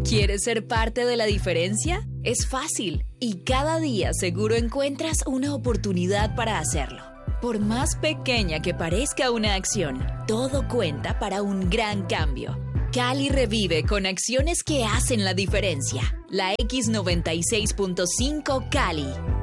¿Quieres ser parte de la diferencia? Es fácil y cada día seguro encuentras una oportunidad para hacerlo. Por más pequeña que parezca una acción, todo cuenta para un gran cambio. Cali revive con acciones que hacen la diferencia. La X96.5 Cali.